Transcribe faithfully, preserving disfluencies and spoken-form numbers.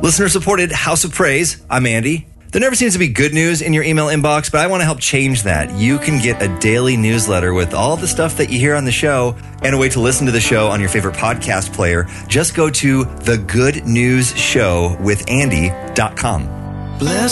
Listener-supported House of Praise. I'm Andy. There never seems to be good news in your email inbox, but I want to help change that. You can get a daily newsletter with all the stuff that you hear on the show and a way to listen to the show on your favorite podcast player. Just go to the good news show with andy dot com. Bless